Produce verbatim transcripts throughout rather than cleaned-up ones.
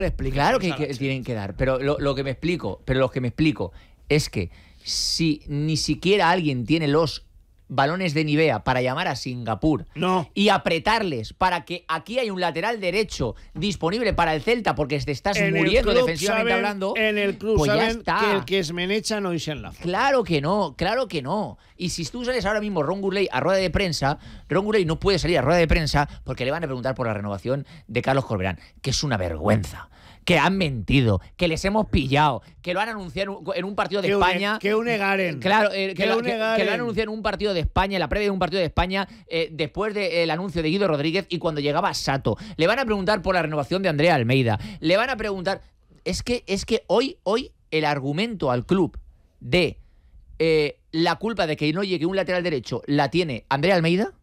Claro que, que tienen que dar, pero lo, lo que me explico, pero lo que me explico es que si ni siquiera alguien tiene los balones de Nivea para llamar a Singapur no. y apretarles para que aquí hay un lateral derecho disponible para el Celta porque te estás en muriendo defensivamente saben, hablando, en el club pues saben ya está. Que el que es Menecha no hice en la foto. Claro que no, claro que no. Y si tú sales ahora mismo Ron Gurley a rueda de prensa, Ron Gurley no puede salir a rueda de prensa porque le van a preguntar por la renovación de Carlos Corberán, que es una vergüenza. Que han mentido, que les hemos pillado, que lo han anunciado en un partido de que España. Une, que un negaren. Claro, eh, que, que, lo, un que, que lo han anunciado en un partido de España, en la previa de un partido de España, eh, después del anuncio de Guido Rodríguez y cuando llegaba Sato. Le van a preguntar por la renovación de Andrea Almeida. Le van a preguntar. Es que, es que hoy, hoy el argumento al club de eh, la culpa de que no llegue un lateral derecho la tiene Andrea Almeida.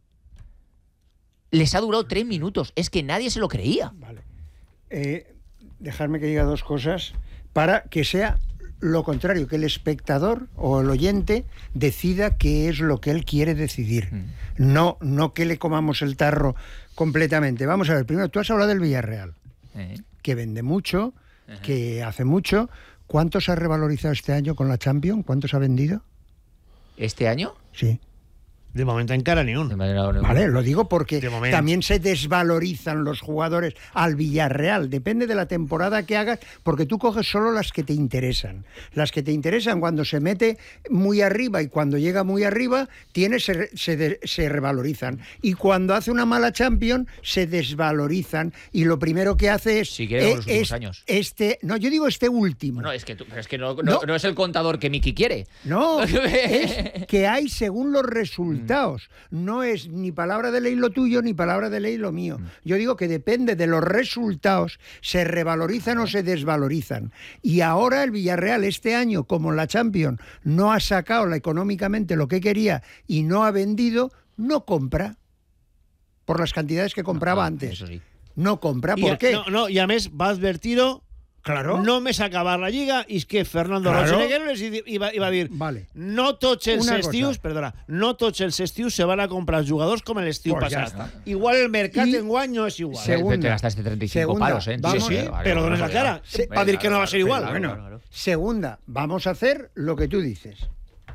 Les ha durado tres minutos. Es que nadie se lo creía. Vale. Eh. Dejarme que diga dos cosas para que sea lo contrario, que el espectador o el oyente decida qué es lo que él quiere decidir, mm. no, no que le comamos el tarro completamente. Vamos a ver, primero, tú has hablado del Villarreal, eh. que vende mucho, uh-huh. que hace mucho. ¿Cuántos ha revalorizado este año con la Champions? ¿Cuántos ha vendido? ¿Este año? Sí. De momento encara ni uno. Vale, lo digo porque también se desvalorizan los jugadores al Villarreal. Depende de la temporada que hagas, porque tú coges solo las que te interesan. Las que te interesan cuando se mete muy arriba y cuando llega muy arriba, tiene, se, se, de, se revalorizan. Y cuando hace una mala Champions, se desvalorizan. Y lo primero que hace es... Si quieres, eh, los últimos años. Este, no, yo digo este último. No, es que, tú, es que no, no, no. no es el contador que Miki quiere. No, es que hay según los resultados. No es ni palabra de ley lo tuyo ni palabra de ley lo mío. Yo digo que depende de los resultados, se revalorizan o se desvalorizan. Y ahora el Villarreal este año, como la Champions no ha sacado económicamente lo que quería y no ha vendido, no compra por las cantidades que compraba no, antes. Eso sí. No compra, ¿por I, qué? No, no, i a més va advertir-ho. Claro. Només acabar la Lliga i és que Fernando claro. Rosenegger i, i, va, i va dir vale. no tots els Una estius, cosa. perdona, no tots els estius se van a comprar jugadors com l'estiu pues passat. Ja igual el mercat I enguany no és igual. Segunda, te gastaste treinta y cinco segunda, palos, ¿eh? Vamos, sí, sí, vale, pero vale, dones la cara sí, para decir que no va a ser igual. Pero bueno, claro, claro. Segunda, vamos a hacer lo que tú dices.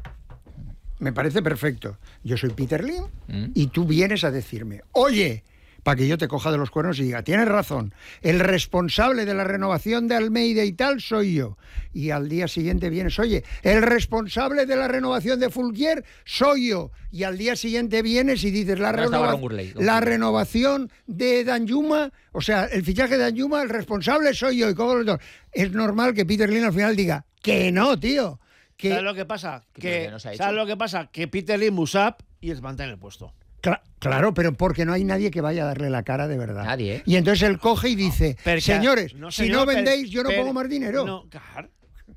Me parece perfecto. Yo soy Peter Lim ¿Mm? y tú vienes a decirme, oye, para que yo te coja de los cuernos y diga, tienes razón, el responsable de la renovación de Almeida y tal soy yo. Y al día siguiente vienes, oye, el responsable de la renovación de Fulquier soy yo. Y al día siguiente vienes y dices, la, renova la renovación de Danjuma, o sea, el fichaje de Danjuma, el responsable soy yo. Y los es normal que Peter Lim al final diga, que no, tío. Que... ¿Sabes lo que pasa? Que, que no ¿Sabes lo que pasa? Que Peter Lim ho sap y es mantiene el puesto. Claro, pero porque no hay nadie que vaya a darle la cara de verdad. Nadie, ¿eh? Y entonces él coge y dice, no, señores, no, si señor, no vendéis, per, yo no per, pongo más dinero. No, claro.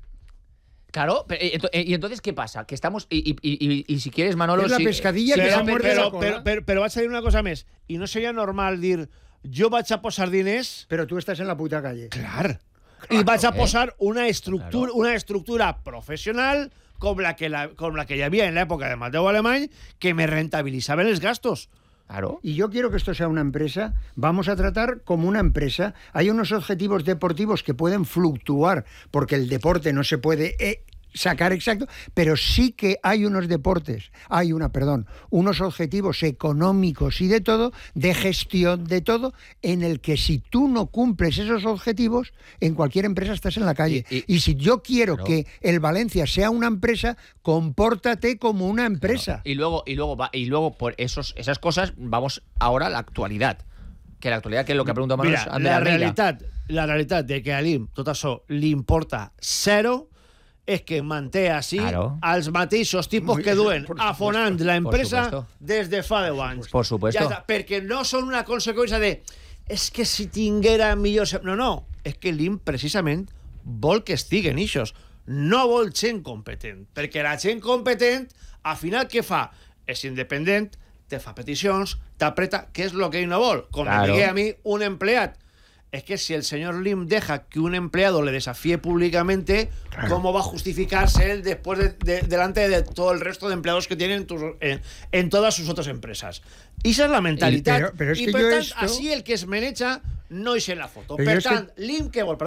Claro, pero, y entonces, ¿qué pasa? Que estamos... Y, y, y, y si quieres, Manolo... Es la si, pescadilla si que però, se muerde però, la cola. Però, però, però vaig a dir una cosa més. I no seria normal dir, jo vaig a posar diners... Pero tú estás en la puta calle. Clar. I vaig a posar una estructura, claro. una estructura professional com la, que la, com la que hi havia en l'època de Mateu Alemany que me rentabilizaven els gastos. Claro. Y yo quiero que esto sea una empresa, vamos a tratar como una empresa. Hay unos objetivos deportivos que pueden fluctuar, porque el deporte no se puede eh, sacar exacto, pero sí que hay unos deportes, hay una, perdón, unos objetivos económicos y de todo, de gestión de todo, en el que si tú no cumples esos objetivos, en cualquier empresa estás en la calle. Y, y, y si yo quiero claro. que el Valencia sea una empresa, compórtate como una empresa. Claro. Y luego, y luego, va, y luego por esos, esas cosas, vamos ahora a la actualidad. Que la actualidad, que es lo que ha preguntado Manuel. Mira, la realitat, la realitat de que a l'I M tot això li importa zero és que manté així claro. els mateixos tipus que duen afonant la empresa des de fa deu anys. Por supuesto. Ja està, perquè no són una conseqüència de és que si tinguera millor... No, no, és que l'I M precisament vol que estiguen ixos. No vol gent competent, perquè la gent competent, al final què fa? És independent, te fa peticions, t'apreta, què és el que ell no vol? Com claro. em digui a mi un empleat. es que si el señor Lim deja que un empleado le desafíe públicamente, claro, ¿cómo va a justificarse él después de, de, delante de todo el resto de empleados que tienen en, tus, en, en todas sus otras empresas? Y esa es la mentalidad. Pero, pero es y que per yo tant, esto... así el que es menecha no hice en la foto. Pero Per es que- tant, Lim que vol